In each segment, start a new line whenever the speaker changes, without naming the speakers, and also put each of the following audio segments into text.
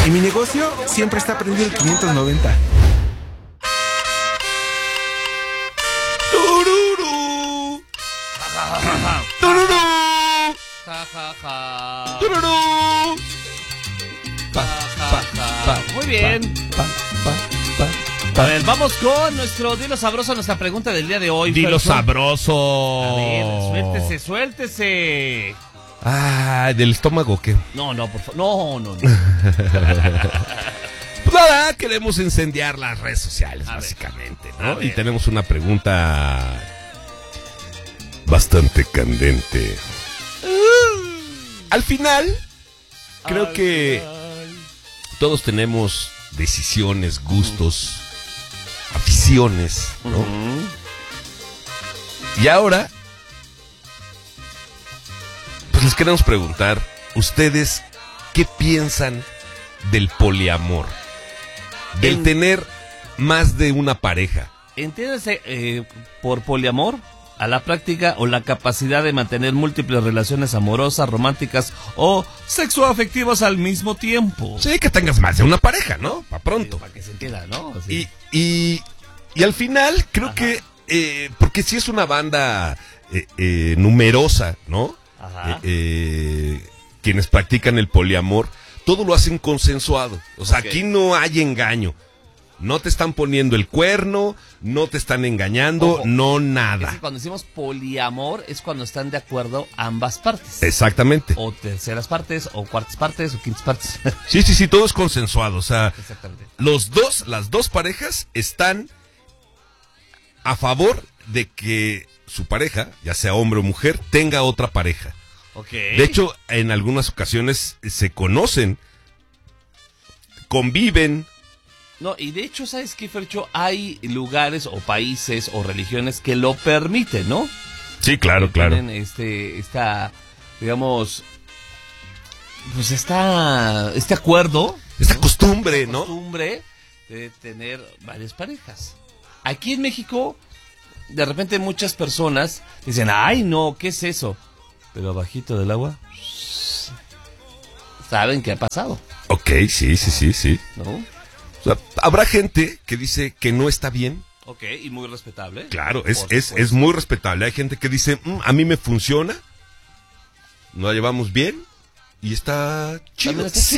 Y mi negocio siempre está prendido el 590.
¡Tururú! ¡Tururú!
Ja, ja, ja.
¡Tururú!
Ja, ja, ja. Muy bien. A ver, vamos con nuestro Dilo Sabroso, nuestra pregunta del día de hoy.
Dilo
Fercho.
sabroso.
A ver, suéltese.
Ah, ¿del estómago qué?
No, por favor. No.
Pues nada, queremos incendiar las redes sociales,
A ver.
básicamente,
A
¿no?
ver.
Y tenemos una pregunta bastante candente. Al final, creo que todos tenemos decisiones, gustos, aficiones, ¿no? Y ahora, pues les queremos preguntar, ¿ustedes qué piensan del poliamor? Del tener más de una pareja.
Entiéndase por poliamor a la práctica o la capacidad de mantener múltiples relaciones amorosas, románticas o sexoafectivas al mismo tiempo.
Sí, que tengas más de una pareja, ¿no? Para pronto.
Para que se entienda, ¿no? Así.
Y al final, creo
Ajá.
que, porque si es una banda numerosa, ¿no?
Ajá.
Quienes practican el poliamor, todo lo hacen consensuado. O sea,
Ok.
aquí no hay engaño. No te están poniendo el cuerno, no te están engañando,
Ojo.
no
Es
nada.
que cuando decimos poliamor es cuando están de acuerdo ambas partes.
Exactamente.
O terceras partes, o cuartas partes, o quintas partes.
Sí, todo es consensuado. O sea,
Exactamente.
las dos parejas están a favor de que su pareja, ya sea hombre o mujer, tenga otra pareja.
Ok.
De hecho, en algunas ocasiones se conocen, conviven.
No, y de hecho, ¿sabes qué, Fercho? Hay lugares o países o religiones que lo permiten, ¿no?
Sí, claro,
Que
claro.
tienen digamos, pues este acuerdo,
Esta costumbre, ¿no?
costumbre de tener varias parejas. Aquí en México, de repente muchas personas dicen, ay, no, ¿qué es eso? Pero abajito del agua, saben qué ha pasado,
Ok, sí.
¿no?
O sea, habrá gente que dice que no está bien.
Ok, y muy respetable.
Claro,
Por
es
supuesto.
muy respetable. Hay gente que dice, a mí me funciona, nos la llevamos bien y está chido.
También está chido.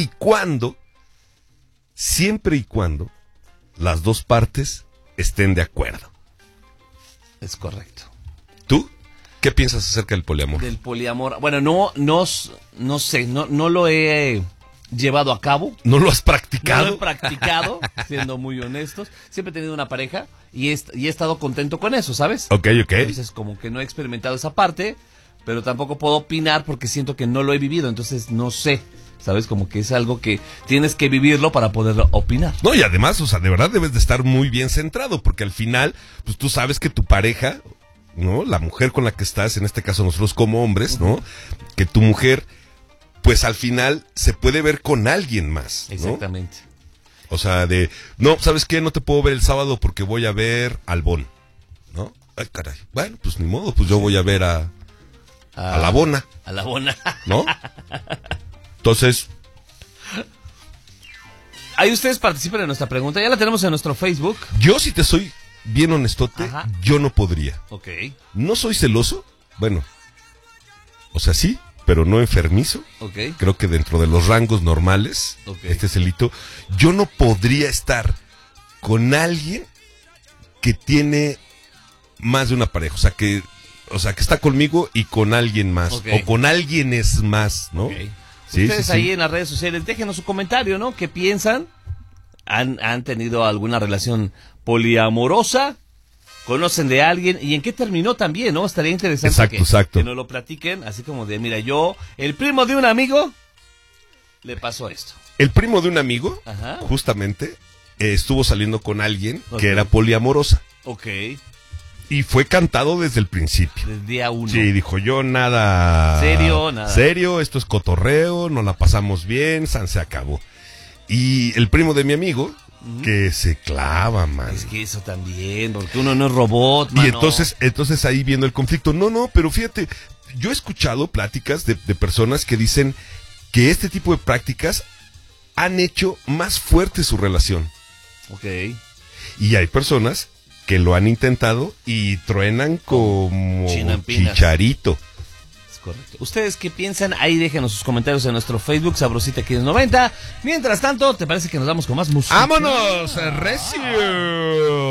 Siempre y cuando las dos partes estén de acuerdo.
Es correcto.
¿Tú qué piensas acerca del poliamor?
Del poliamor. Bueno, no sé, no lo he llevado a cabo.
¿No lo has
No
practicado?
lo he practicado, siendo muy honestos. Siempre he tenido una pareja y he estado contento con eso, ¿sabes?
Ok.
Entonces, como que no he experimentado esa parte, pero tampoco puedo opinar porque siento que no lo he vivido. Entonces, no sé, ¿sabes? Como que es algo que tienes que vivirlo para poder opinar.
No, y además, o sea, de verdad debes de estar muy bien centrado, porque al final, pues tú sabes que tu pareja, ¿no? La mujer con la que estás, en este caso nosotros como hombres, ¿no? Que tu mujer, pues al final se puede ver con alguien más, ¿no?
Exactamente.
O sea, no, ¿sabes qué? No te puedo ver el sábado porque voy a ver al Bon, ¿no? Ay, caray. Bueno, pues ni modo, pues yo voy a ver a la Bona,
A la bona.
¿no? Entonces,
Ahí ustedes participen en nuestra pregunta. Ya la tenemos en nuestro Facebook.
yo si te soy bien honestote,
Ajá.
yo no podría.
Ok.
No soy celoso, bueno, o sea, sí, pero no enfermizo.
Ok.
Creo que dentro de los rangos normales,
Ok.
este celito, yo no podría estar con alguien que tiene más de una pareja, o sea, que está conmigo y con alguien más,
Ok.
o con alguienes más, ¿no?
Ok.
Sí,
Ustedes
sí,
ahí
sí.
en las redes sociales, déjenos su comentario, ¿no? ¿Qué piensan? ¿Han tenido alguna relación poliamorosa? ¿Conocen de alguien? ¿Y en qué terminó también, no? Estaría interesante
Exacto.
que nos lo platiquen, así como de, mira, el primo de un amigo, le pasó esto.
El primo de un amigo,
Ajá.
justamente, estuvo saliendo con alguien
Ok.
que era poliamorosa.
Ok,
Y fue cantado desde el principio.
desde día uno.
Sí, dijo yo nada.
Serio, nada.
Serio, esto es cotorreo, nos la pasamos bien, se acabó. Y el primo de mi amigo, que se clava, man.
Es que eso también, porque uno no es robot, mano.
Y entonces ahí viendo el conflicto. No, pero fíjate, yo he escuchado pláticas de personas que dicen que este tipo de prácticas han hecho más fuerte su relación.
Ok.
Y hay personas que lo han intentado y truenan como
Chinampinas.
chicharito.
Es correcto. ¿Ustedes qué piensan? Ahí déjenos sus comentarios en nuestro Facebook, Sabrosita 590. Mientras tanto, ¿te parece que nos vamos con más música?
¡Vámonos, recio!